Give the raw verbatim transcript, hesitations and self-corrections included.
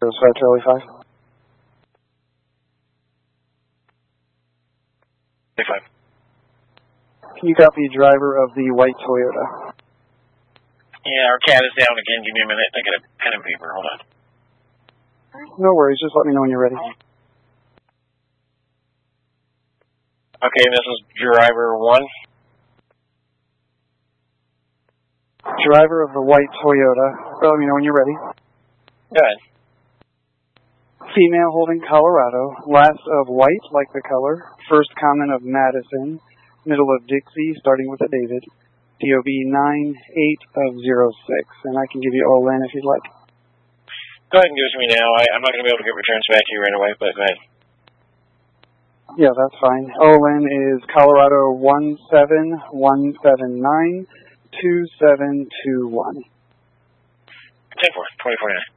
Five Charlie Five. Five. Can you copy driver of the white Toyota? Yeah, our cat is down again. Give me a minute. I got a pen and paper. Hold on. No worries. Just let me know when you're ready. Okay, this is driver one. Driver of the white Toyota. Let me know when you're ready. Go ahead. Female holding Colorado. Last of white, like the color. First comment of Madison. Middle of Dixie, starting with a David. D O B nine eight of zero six. And I can give you O L N if you'd like. Go ahead and give it to me now. I, I'm not going to be able to get returns back to you right away, but go ahead. Yeah, that's fine. O L N is Colorado one seven one seven nine two seven two one. ten four, twenty-four nine.